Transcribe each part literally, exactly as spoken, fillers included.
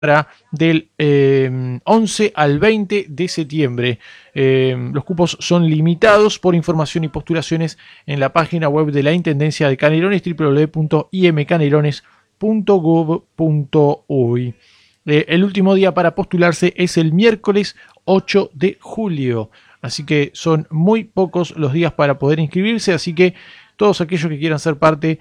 del eh, once al veinte de septiembre. Eh, los cupos son limitados. Por información y postulaciones en la página web de la Intendencia de Canelones, doble u doble u doble u punto i m canelones punto gov punto uy. Eh, el último día para postularse es el miércoles ocho de julio. Así que son muy pocos los días para poder inscribirse. Así que todos aquellos que quieran ser parte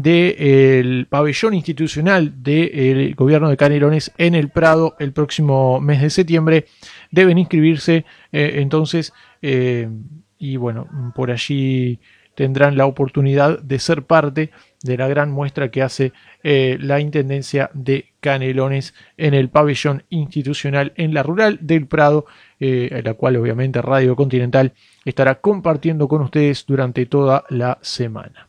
del pabellón institucional del gobierno de Canelones en el Prado el próximo mes de septiembre deben inscribirse. Eh, entonces, eh, y bueno, por allí tendrán la oportunidad de ser parte de la gran muestra que hace eh, la Intendencia de Canelones en el pabellón institucional en la rural del Prado, eh, en la cual obviamente Radio Continental estará compartiendo con ustedes durante toda la semana.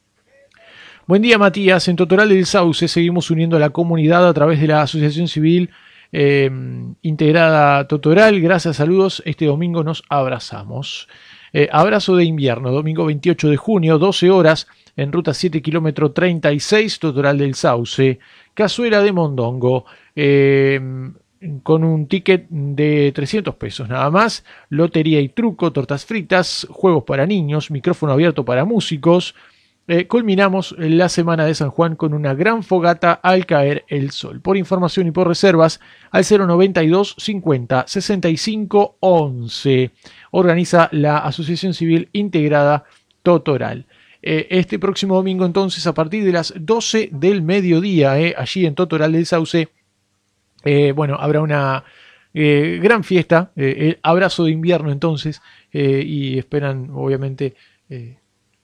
Buen día, Matías. En Totoral del Sauce seguimos uniendo a la comunidad a través de la Asociación Civil eh, Integrada Totoral. Gracias, saludos. Este domingo nos abrazamos. Eh, abrazo de invierno, domingo veintiocho de junio, doce horas, en ruta siete, kilómetro treinta y seis, Totoral del Sauce. Cazuela de mondongo, eh, con un ticket de trescientos pesos nada más. Lotería y truco, tortas fritas, juegos para niños, micrófono abierto para músicos. Eh, culminamos la semana de San Juan con una gran fogata al caer el sol. Por información y por reservas al cero noventa y dos cincuenta sesenta y cinco once. Organiza la Asociación Civil Integrada Totoral. Eh, este próximo domingo entonces a partir de las doce del mediodía, eh, allí en Totoral del Sauce, eh, bueno, habrá una eh, gran fiesta, eh, el abrazo de invierno entonces, eh, y esperan obviamente eh,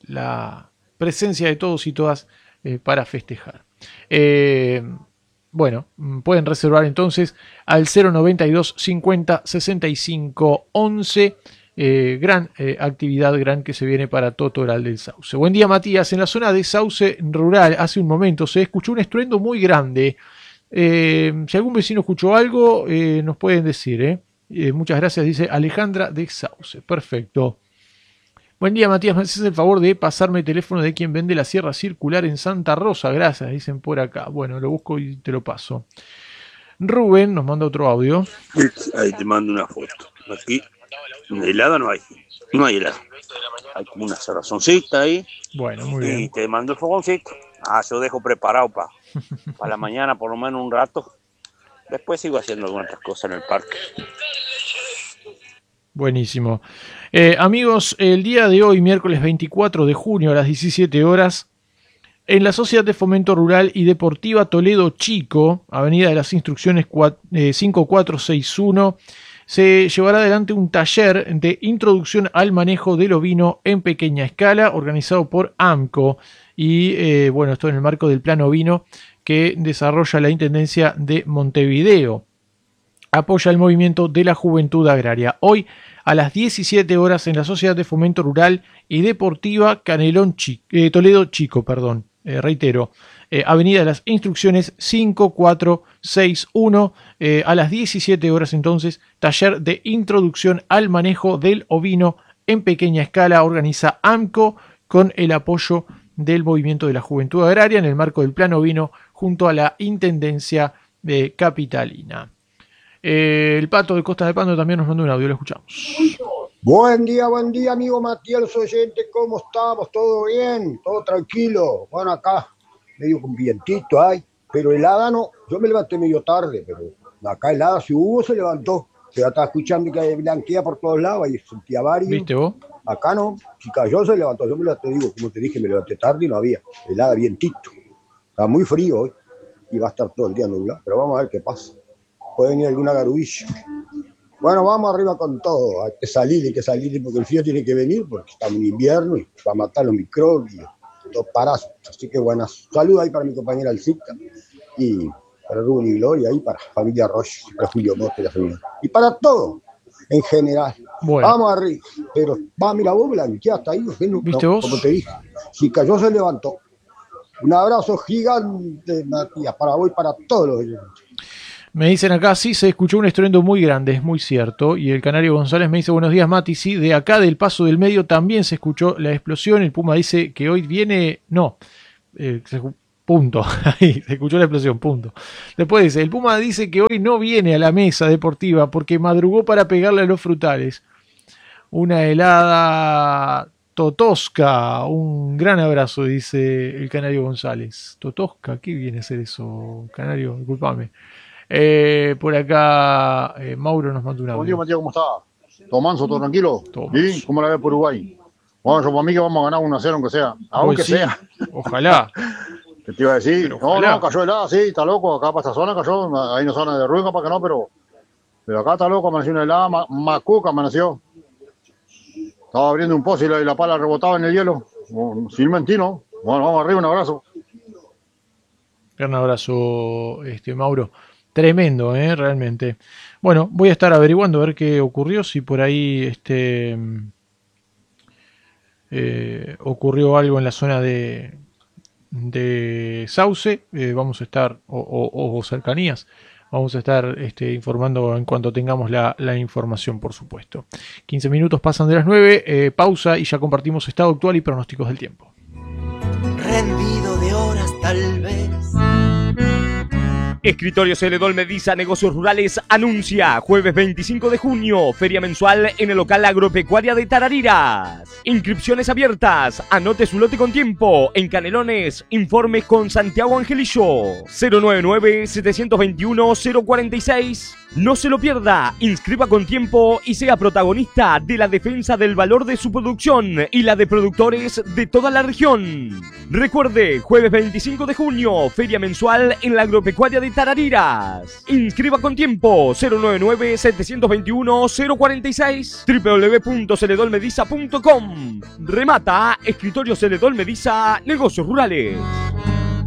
la presencia de todos y todas eh, para festejar. Eh, bueno, pueden reservar entonces al cero noventa y dos cincuenta sesenta y cinco once. Eh, gran eh, actividad, gran que se viene para Totoral del Sauce. Buen día, Matías. En la zona de Sauce Rural, hace un momento se escuchó un estruendo muy grande. Eh, si algún vecino escuchó algo, eh, nos pueden decir. Eh. Eh, muchas gracias, dice Alejandra de Sauce. Perfecto. Buen día, Matías. ¿Me haces el favor de pasarme el teléfono de quien vende la sierra circular en Santa Rosa? Gracias, dicen por acá. Bueno, lo busco y te lo paso. Rubén nos manda otro audio. Ahí te mando una foto. Aquí, helada no hay. No hay helada. Hay como una cerrazoncita ahí. Bueno, muy bien. Y te mando el fogoncito. Ah, yo dejo preparado para pa la mañana, por lo menos un rato. Después sigo haciendo algunas otras cosas en el parque. Buenísimo. Eh, amigos, el día de hoy, miércoles veinticuatro de junio a las diecisiete horas, en la Sociedad de Fomento Rural y Deportiva Toledo Chico, Avenida de las Instrucciones cinco cuatro seis uno, se llevará adelante un taller de introducción al manejo del ovino en pequeña escala, organizado por AMCO. Y eh, bueno, esto en el marco del Plan Ovino que desarrolla la Intendencia de Montevideo. Apoya el movimiento de la juventud agraria. Hoy a las diecisiete horas en la Sociedad de Fomento Rural y Deportiva Canelón Chico, eh, Toledo Chico, perdón, eh, reitero, eh, Avenida de las Instrucciones cinco cuatro seis uno, eh, a las diecisiete horas entonces, taller de introducción al manejo del ovino en pequeña escala, organiza AMCO con el apoyo del movimiento de la juventud agraria en el marco del Plan Ovino junto a la Intendencia de Capitalina. Eh, el Pato de Costa de Pando también nos mandó un audio, lo escuchamos. Buen día, buen día, amigo Matías, los oyentes, ¿cómo estamos? ¿Todo bien? ¿Todo tranquilo? Bueno, acá medio con vientito hay, pero helada no. Yo me levanté medio tarde, pero acá helada, si hubo, se levantó. Ya estaba escuchando que blanquea por todos lados, y sentía varios. ¿Viste vos? Acá no, si cayó, se levantó. Yo me levanté, digo, como te dije, me levanté tarde y no había helada, vientito. Está muy frío hoy y va a estar todo el día nublado, pero vamos a ver qué pasa. Puede venir alguna garubilla. Bueno, vamos arriba con todo. Hay que salir, hay que salir porque el frío tiene que venir porque estamos en invierno y va a matar los microbios, los parásitos. Así que buenas saludos ahí para mi compañera Alcita y para Rubén y Gloria y para familia Arroyo, para Julio Mote y la familia. Y para todo, en general. Bueno. Vamos arriba. Pero va, mira vos, blanqueaste ahí. No, ¿Viste no, vos? como te dije. Si cayó, se levantó. Un abrazo gigante, Matías, para vos y para todos los oyentes. Me dicen acá, sí, se escuchó un estruendo muy grande, es muy cierto. Y el Canario González me dice, buenos días, Mati, sí, de acá del Paso del Medio también se escuchó la explosión. El Puma dice que hoy viene, no, eh, se, Punto. Ahí se escuchó la explosión. Punto. Después dice, el Puma dice que hoy no viene a la mesa deportiva porque madrugó para pegarle a los frutales. Una helada Totosca. Un gran abrazo, dice el Canario González. Totosca, ¿qué viene a ser eso, Canario? Disculpame. Eh, por acá eh, Mauro nos mandó una. Buen día, Matías, ¿cómo está? ¿Todo manso, todo tranquilo? Todo ¿Sí? manso. ¿Cómo la ves por Uruguay? Bueno, yo para mí que vamos a ganar uno a cero aunque sea. Aunque Pues sí, sea. Ojalá. ¿Qué te iba a decir? Pero No, ojalá. no, cayó helada, sí, está loco. Acá para esta zona cayó. Hay una zona de ruido, capaz que no, pero. Pero acá está loco, amaneció una helada. Ma Macuca amaneció. Estaba abriendo un pozo y la, y la pala rebotaba en el hielo. Sin mentir, ¿no? Bueno, vamos arriba, un abrazo. Gran abrazo, este, Mauro. Tremendo, ¿eh? Realmente. Bueno, voy a estar averiguando a ver qué ocurrió, si por ahí este, eh, ocurrió algo en la zona de, de Sauce. Eh, vamos a estar, o, o, o cercanías, vamos a estar este, informando en cuanto tengamos la, la información, por supuesto. quince minutos pasan de las nueve, eh, pausa y ya compartimos estado actual y pronósticos del tiempo. Rendido de horas tal vez. Escritorio Celedol Mediza Negocios Rurales anuncia jueves veinticinco de junio, feria mensual en el local agropecuaria de Tarariras. Inscripciones abiertas, anote su lote con tiempo. En Canelones, informe con Santiago Angelillo. cero nueve nueve, siete dos uno, cero cuatro seis. No se lo pierda, inscriba con tiempo y sea protagonista de la defensa del valor de su producción y la de productores de toda la región. Recuerde, jueves veinticinco de junio, feria mensual en la agropecuaria de Tarariras. Inscriba con tiempo, cero nueve nueve, siete dos uno, cero cuatro seis, doble u doble u doble u punto celedol mediza punto com. Remata Escritorio Celedol Mediza Negocios Rurales.